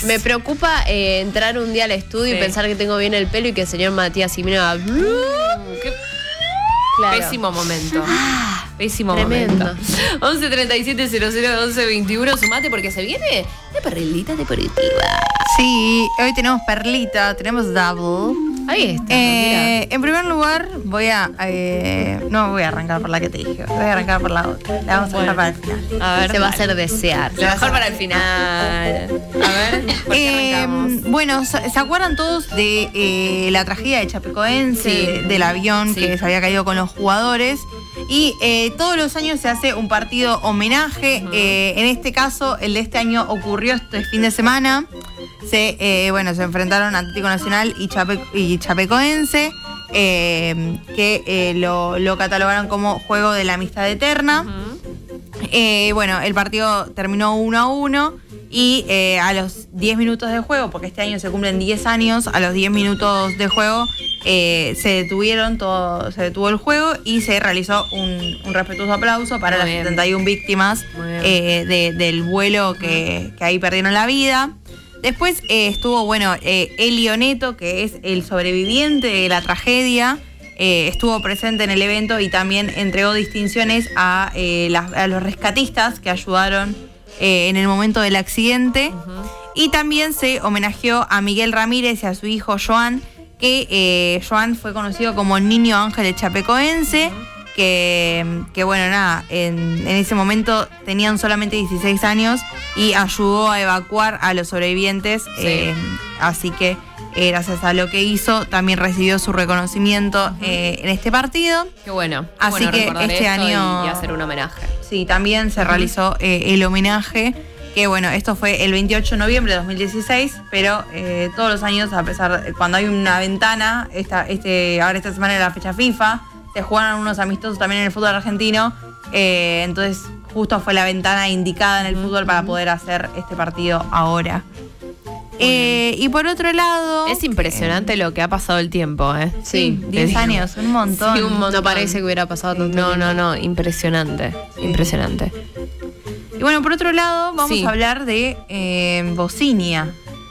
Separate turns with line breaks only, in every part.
Me preocupa entrar un día al estudio y pensar que tengo bien el pelo y que el señor Matías Simino va...
Claro. Pésimo momento. Pésimo
tremendo.
momento. 11 37 00 11 21. Sumate porque se viene de perlita deportiva.
Sí, hoy tenemos perlita, tenemos double.
Ahí está.
En primer lugar, no voy a arrancar por la que te dije, voy a arrancar por la otra. La vamos a dejar para el final.
A ver, se va a hacer desear.
Lo mejor para el final. A ver, ¿por qué arrancamos?
Bueno, ¿se acuerdan todos de la tragedia de Chapecoense, del avión que se había caído con los jugadores? Y todos los años se hace un partido homenaje. En este caso, el de este año ocurrió este fin de semana. Se enfrentaron Atlético Nacional y Chapecoense, que lo catalogaron como juego de la amistad eterna. El partido terminó 1-1 y a los 10 minutos de juego, porque este año se cumplen 10 años, a los 10 minutos de juego se detuvo el juego y se realizó un respetuoso aplauso para las 71 víctimas del vuelo que ahí perdieron la vida. Después estuvo, Elio Neto, que es el sobreviviente de la tragedia, estuvo presente en el evento y también entregó distinciones a los rescatistas que ayudaron en el momento del accidente. Y también se homenajeó a Miguel Ramírez y a su hijo Joan, que Joan fue conocido como Niño Ángel de Chapecoense, en ese momento tenían solamente 16 años y ayudó a evacuar a los sobrevivientes, así que gracias a lo que hizo también recibió su reconocimiento en este partido.
Qué bueno.
Así que este año
y hacer un homenaje.
Sí, también se realizó el homenaje, que esto fue el 28 de noviembre de 2016, pero todos los años, a pesar de cuando hay una ventana, ahora esta semana era la fecha FIFA, se jugaron unos amistosos también en el fútbol argentino, entonces justo fue la ventana indicada en el fútbol para poder hacer este partido ahora. Y por otro lado...
Es impresionante lo que ha pasado el tiempo, ¿eh?
Sí, 10 años, un montón.
Sí, un montón. No parece que hubiera pasado tanto tiempo.
No, impresionante, impresionante.
Y bueno, por otro lado, vamos a hablar de Bosnia.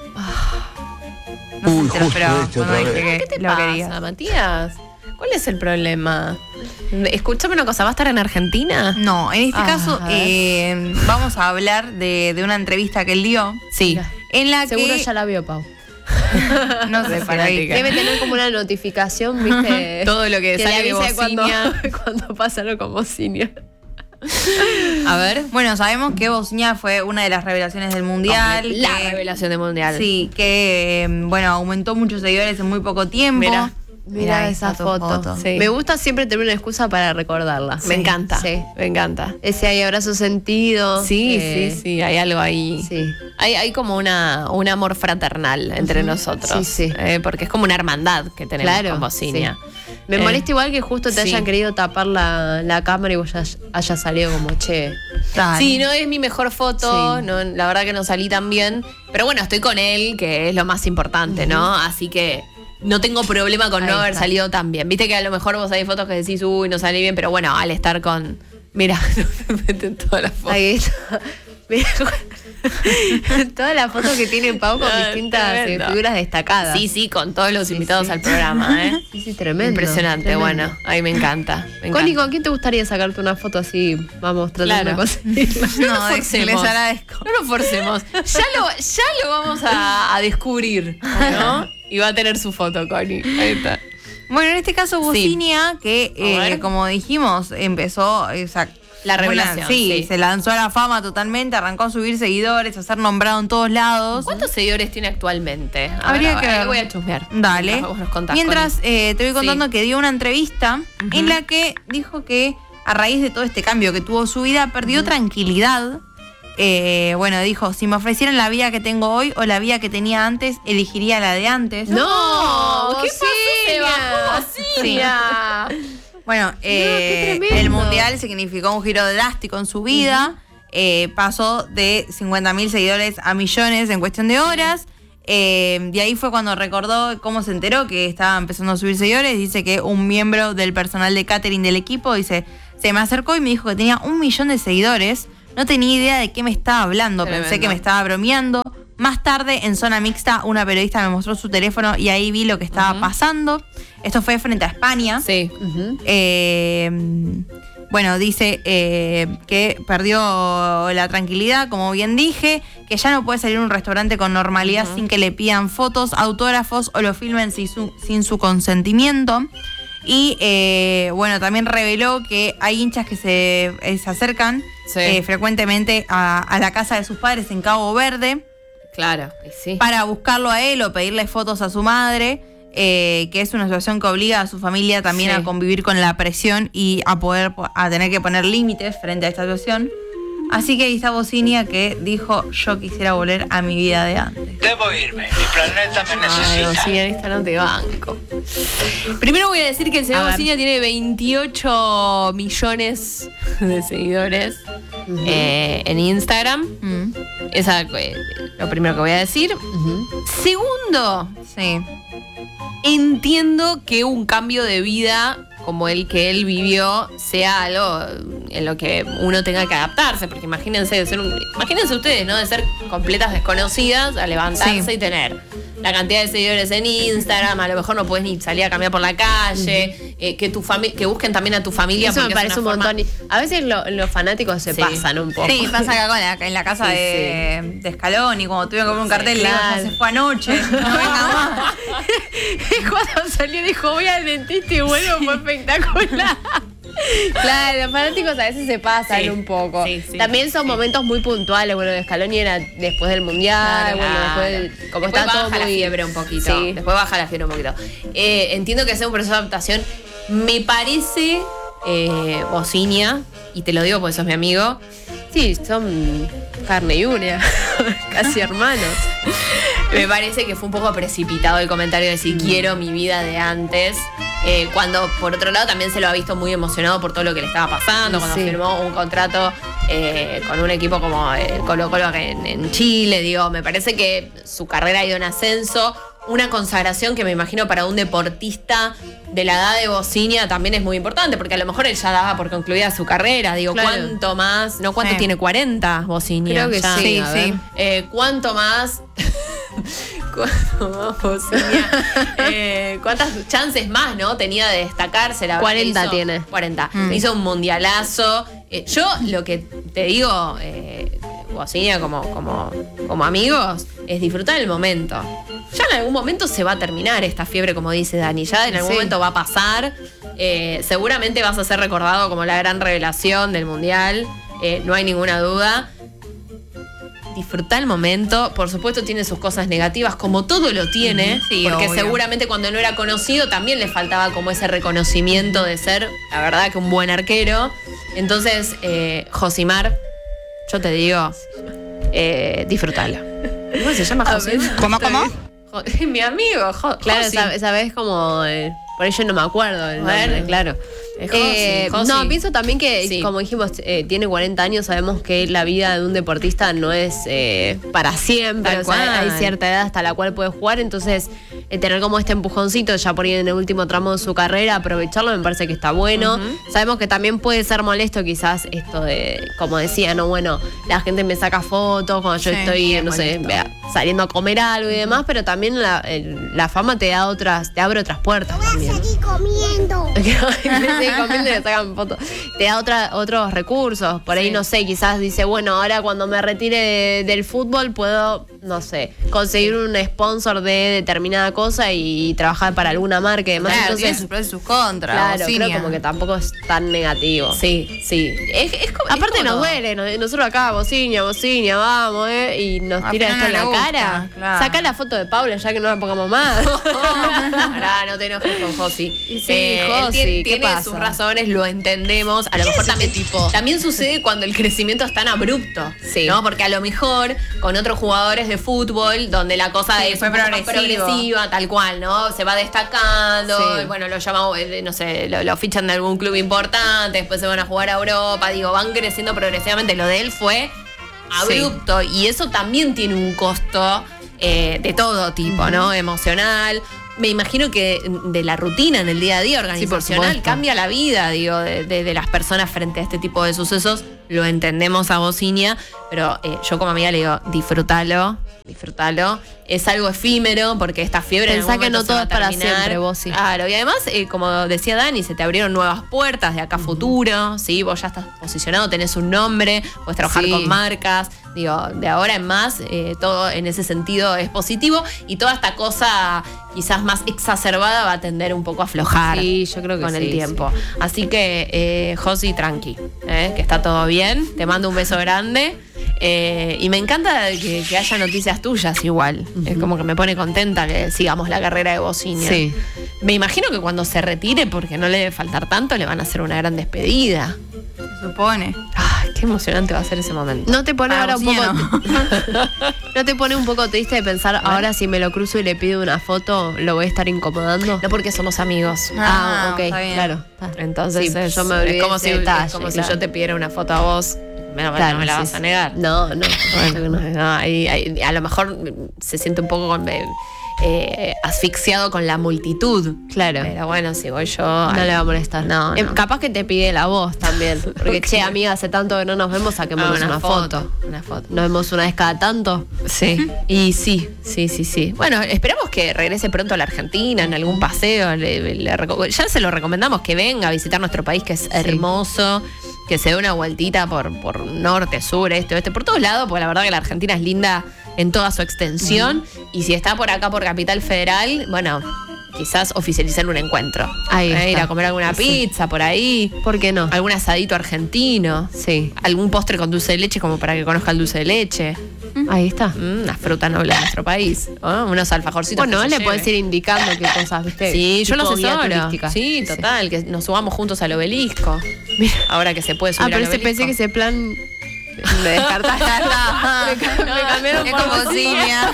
No sé si te lo esperaba cuando dije que
¿Qué te
lo
pasa,
querías.
Matías? ¿Cuál es el problema? Escúchame una cosa, ¿va a estar en Argentina?
No, en este caso vamos a hablar de una entrevista que él dio.
Sí.
En la
Seguro
que...
ya la vio, Pau.
No sé, fanática.
Debe tener como una notificación, ¿viste?
Todo lo que sale de Bosnia.
Cuando pasa algo con Bosnia.
A ver.
Bueno, sabemos que Bosnia fue una de las revelaciones del Mundial.
La revelación del Mundial.
Sí, que aumentó muchos seguidores en muy poco tiempo.
Mira esa foto.
Sí.
Me gusta siempre tener una excusa para recordarla.
Me encanta.
Sí.
Me encanta.
Ese ahí abrazo sentido.
Sí, hay algo ahí.
Sí.
Hay como un amor fraternal entre nosotros.
Sí.
Porque es como una hermandad que tenemos con Bosnia.
Sí. Me molesta igual que justo te hayan querido tapar la cámara y vos ya hayas salido como, che.
Dale.
Sí, no es mi mejor foto, no, la verdad que no salí tan bien. Pero bueno, estoy con él, que es lo más importante, ¿no? Así que no tengo problema con no haber salido tan bien. Viste que a lo mejor vos hay fotos que decís, uy, no salí bien, pero bueno, al estar con... Mira, no me meten todas las fotos.
Ahí está. Todas las fotos que tiene Pau con distintas figuras destacadas.
Sí, con todos los invitados al programa, ¿eh?
Sí, tremendo.
Impresionante,
tremendo.
Bueno, ahí me encanta.
Connie, ¿con quién te gustaría sacarte una foto así? Vamos, tratando de conseguirla.
No les agradezco. No lo forcemos. Ya lo vamos a descubrir, ¿no? Y va a tener su foto, Connie. Ahí está.
Bueno, en este caso Bosnia, que como dijimos, empezó...
La revelación.
Se lanzó a la fama totalmente, arrancó a subir seguidores, a ser nombrado en todos lados.
¿Cuántos seguidores tiene actualmente?
Habría que ver.
Voy a chusmear.
Dale. Mientras te voy contando que dio una entrevista en la que dijo que a raíz de todo este cambio que tuvo su vida, perdió tranquilidad. Dijo, si me ofrecieran la vida que tengo hoy o la vida que tenía antes, elegiría la de antes.
¡No! ¿Qué pasó? Se bajó Bosnia.
Bueno, el Mundial significó un giro drástico en su vida. Pasó de 50.000 seguidores a millones en cuestión de horas. De ahí fue cuando recordó cómo se enteró que estaba empezando a subir seguidores. Dice que un miembro del personal de catering del equipo, se me acercó y me dijo que tenía 1 millón de seguidores. No tenía idea de qué me estaba hablando.
Tremendo.
Pensé que me estaba bromeando. Más tarde, en zona mixta, una periodista me mostró su teléfono y ahí vi lo que estaba pasando. Esto fue frente a España.
Sí.
Bueno, dice que perdió la tranquilidad, como bien dije, que ya no puede salir a un restaurante con normalidad sin que le pidan fotos, autógrafos o lo filmen sin su consentimiento. Y bueno, también reveló que hay hinchas que se acercan frecuentemente a la casa de sus padres en Cabo Verde.
Claro, sí.
Para buscarlo a él o pedirle fotos a su madre. Que es una situación que obliga a su familia también a convivir con la presión y a tener que poner límites frente a esta situación. Así que ahí está Bocinia, que dijo: yo quisiera volver a mi vida de antes.
Debo irme, mi planeta me necesita.
Bocinia, esta no te banco. Primero voy a decir que el señor Bocinia tiene 28 millones de seguidores en Instagram. Esa es lo primero que voy a decir. Segundo, entiendo que un cambio de vida como el que él vivió sea algo en lo que uno tenga que adaptarse, porque imagínense ustedes, ¿no? De ser completas desconocidas a levantarse y tener la cantidad de seguidores en Instagram, a lo mejor no puedes ni salir a caminar por la calle, que busquen también a tu familia.
Eso me parece un montón. A veces los fanáticos se pasan un poco.
Sí, pasa acá en la casa de Scaloni, cuando tuvieron que poner un cartel, le digo, ya se fue anoche, no venga más.
Cuando salió dijo: voy al dentista y vuelvo, fue espectacular. Claro, los fanáticos a veces se pasan un poco. También son momentos muy puntuales. Bueno, de Scaloni era después del Mundial. Después como
después
está
baja
todo
la
muy...
fiebre un poquito. Después baja la fiebre un poquito. Entiendo que sea un proceso de adaptación. Me parece Bocinia, y te lo digo porque sos mi amigo.
Sí, son carne y uña, casi hermanos.
Me parece que fue un poco precipitado el comentario de decir quiero mi vida de antes. Cuando, por otro lado, también se lo ha visto muy emocionado por todo lo que le estaba pasando, cuando firmó un contrato con un equipo como el Colo-Colo en Chile. Digo, me parece que su carrera ha ido en ascenso. Una consagración que me imagino para un deportista de la edad de Bocinia también es muy importante, porque a lo mejor él ya daba por concluida su carrera. Digo, ¿cuánto más? ¿No? ¿Cuánto tiene? 40 Bocinia.
Creo que sí.
¿Cuánto más? Bocinia? ¿Cuántas chances más, no? Tenía de destacarse.
40 tiene.
40. Hizo un mundialazo. Yo lo que te digo, Bocinia como amigos, es disfrutar el momento. Ya en algún momento se va a terminar esta fiebre, como dice Dani. Ya en algún momento va a pasar. Seguramente vas a ser recordado como la gran revelación del Mundial. No hay ninguna duda. Disfrutar el momento. Por supuesto tiene sus cosas negativas, como todo lo tiene. Porque obvio. Seguramente cuando no era conocido también le faltaba como ese reconocimiento de ser, la verdad, que un buen arquero. Entonces, Josimar, yo te digo, disfrutala. ¿Cómo se llama Josimar?
¿Cómo?
Mi amigo,
claro, sabes como... por ello no me acuerdo el nombre, claro.
Josi.
No, pienso también que, como dijimos, tiene 40 años, sabemos que la vida de un deportista no es para siempre. O sea, hay cierta edad hasta la cual puede jugar, entonces tener como este empujoncito ya por ahí en el último tramo de su carrera, aprovecharlo, me parece que está bueno. Sabemos que también puede ser molesto quizás esto de, como decía, no, bueno, la gente me saca fotos cuando yo estoy, no sé, saliendo a comer algo y demás, pero también la fama te abre otras puertas.
Voy a seguir comiendo.
Seguir comiendo y le sacan fotos. Te da otros recursos. Por ahí, no sé, quizás dice, bueno, ahora cuando me retire del fútbol puedo, no sé, conseguir un sponsor de determinada cosa y trabajar para alguna marca y demás.
Claro,
entonces,
tiene sus pros y sus contras.
Claro,
Bocinia.
creo como que tampoco es tan negativo.
Sí.
Aparte nos duele, nosotros acá, Bocinia, vamos, y nos tira esto en la cara.
Claro.
Sacá la foto de Paula ya que no la pongamos más.
Ahora no te enojes con Josi.
Sí, Josi, ¿qué
tiene
pasa?
sus razones, lo entendemos. A lo mejor también sucede cuando el crecimiento es tan abrupto, ¿no? Porque a lo mejor con otros jugadores de fútbol, donde la cosa es
fue
un poco más progresiva, tal cual, ¿no? Se va destacando, y bueno, lo llamamos, no sé, lo fichan de algún club importante, después se van a jugar a Europa, digo, van creciendo progresivamente. Lo de él fue abrupto, y eso también tiene un costo de todo tipo, ¿no? Emocional. Me imagino que de la rutina en el día a día organizacional cambia la vida, digo, de las personas frente a este tipo de sucesos. lo entendemos a Bocinia, pero yo como amiga le digo, disfrútalo. Es algo efímero porque esta fiebre
Pensá
en algún
que no
momento
todo
se va
es
a
para
terminar.
siempre, Boci.
Claro, y además, como decía Dani, se te abrieron nuevas puertas de acá a futuro, ¿sí? Vos ya estás posicionado, tenés un nombre, puedes trabajar con marcas. Digo, de ahora en más, todo en ese sentido es positivo y toda esta cosa quizás más exacerbada va a tender un poco a aflojar.
Sí, yo creo que
con el
sí,
tiempo. Así que, Josi, tranqui, que está todo bien. Te mando un beso grande. Y me encanta que haya noticias tuyas igual. Es como que me pone contenta que sigamos la carrera de Bocinia.
Sí.
Me imagino que cuando se retire, porque no le debe faltar tanto, le van a hacer una gran despedida.
Se supone.
Ay, qué emocionante va a ser ese momento.
¿No te pone
Para
ahora un poco
Bocinia,
¿No te pone un poco triste de pensar ahora si me lo cruzo y le pido una foto, lo voy a estar incomodando?
No porque somos amigos.
Ok,
está bien.
claro.
Entonces
Sí, yo me olvidé
es como,
ese
si,
detalle,
es como
claro.
si yo te pidiera una foto a vos. No me la vas a negar.
No.
Bueno, no, a lo mejor se siente un poco asfixiado con la multitud.
Claro.
Pero bueno, si voy yo.
No le va a molestar.
No.
Capaz que te pide la voz también. Porque, che, amiga, hace tanto que no nos vemos, saquémonos una foto.
Una foto.
Nos vemos una vez cada tanto.
Sí, y sí. Bueno, esperamos que regrese pronto a la Argentina en algún paseo. Ya se lo recomendamos que venga a visitar nuestro país, que es hermoso, que se dé una vueltita por norte, sur, este, oeste, por todos lados, porque la verdad que la Argentina es linda en toda su extensión. Y si está por acá, por Capital Federal, bueno, quizás oficializar un encuentro.
Ahí está.
Ir a comer alguna pizza por ahí.
¿Por qué no?
Algún asadito argentino.
Sí.
Algún postre con dulce de leche como para que conozca el dulce de leche.
Ahí está.
Una fruta noble de nuestro país. Unos alfajorcitos.
Bueno,
que se
le podés
lleve.
ir indicando qué cosas, ¿viste?
Sí, yo lo
Tipo guía
asesoro.
turística.
Sí, total, que nos subamos juntos al obelisco. Ahora que se puede subir
Ah, pero
al obelisco.
pensé que ese plan me descartaste. Me cambiaron
Es
por
como
Bocinia.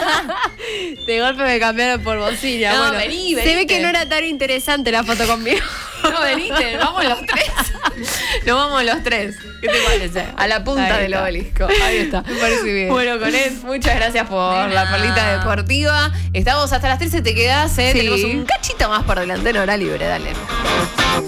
De golpe me cambiaron por Bocinia.
No,
Bueno,
vení,
se ve
venite.
que no era tan interesante la foto conmigo.
No, venite, vamos los tres. Nos vamos los tres. ¿Qué te parece? A la punta
Ahí
del
está.
obelisco. Ahí está.
Me parece bien.
Bueno, Conet, muchas gracias por la perlita deportiva. Estamos hasta las 13, te quedás,
Sí.
Tenemos un cachito más por delante en hora libre, dale.